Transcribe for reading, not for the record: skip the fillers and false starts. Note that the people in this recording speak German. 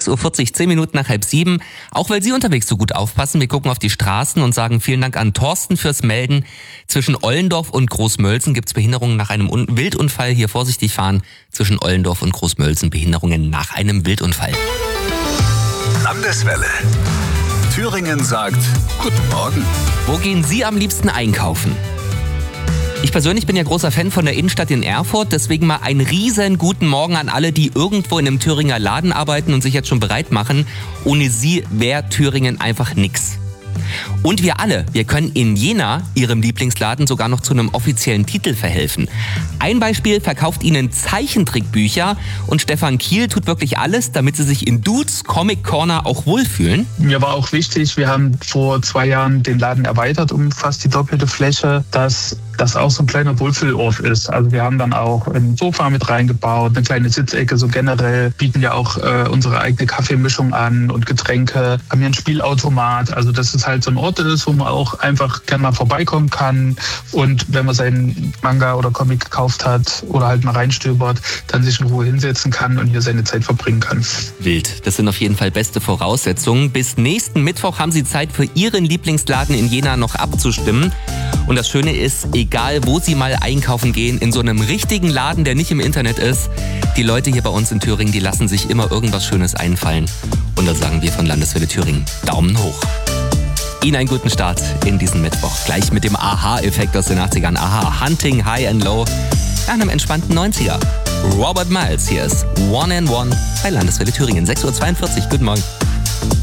6.40 Uhr, 10 Minuten nach 6:30. Auch weil Sie unterwegs so gut aufpassen. Wir gucken auf die Straßen und sagen vielen Dank an Thorsten fürs Melden. Zwischen Ollendorf und Großmölsen gibt es Behinderungen nach einem Wildunfall. Hier vorsichtig fahren. Zwischen Ollendorf und Großmölsen Behinderungen nach einem Wildunfall. Landeswelle. Thüringen sagt Guten Morgen. Wo gehen Sie am liebsten einkaufen? Ich persönlich bin ja großer Fan von der Innenstadt in Erfurt, deswegen mal einen riesen guten Morgen an alle, die irgendwo in einem Thüringer Laden arbeiten und sich jetzt schon bereit machen. Ohne sie wäre Thüringen einfach nix. Und wir alle, wir können in Jena, Ihrem Lieblingsladen, sogar noch zu einem offiziellen Titel verhelfen. Ein Beispiel verkauft Ihnen Zeichentrickbücher und Stefan Kiel tut wirklich alles, damit Sie sich in Dudes Comic Corner auch wohlfühlen. Mir war auch wichtig, wir haben vor 2 Jahren den Laden erweitert um fast die doppelte Fläche, dass das auch so ein kleiner Wohlfühlort ist. Also wir haben dann auch ein Sofa mit reingebaut, eine kleine Sitzecke, so generell bieten ja auch unsere eigene Kaffeemischung an und Getränke, haben hier einen Spielautomat, also dass es halt so ein Ort ist, wo man auch einfach gerne mal vorbeikommen kann und wenn man seinen Manga oder Comic gekauft hat oder halt mal reinstöbert, dann sich in Ruhe hinsetzen kann und hier seine Zeit verbringen kann. Wild, das sind auf jeden Fall beste Voraussetzungen. Bis nächsten Mittwoch haben Sie Zeit für Ihren Lieblingsladen in Jena noch abzustimmen. Und das Schöne ist, egal wo Sie mal einkaufen gehen, in so einem richtigen Laden, der nicht im Internet ist, die Leute hier bei uns in Thüringen, die lassen sich immer irgendwas Schönes einfallen. Und da sagen wir von Landeswelle Thüringen Daumen hoch. Ihnen einen guten Start in diesen Mittwoch. Gleich mit dem Aha-Effekt aus den 80ern. Aha, Hunting High and Low. Nach einem entspannten 90er. Robert Miles, hier ist One and One bei Landeswelle Thüringen. 6.42 Uhr, guten Morgen.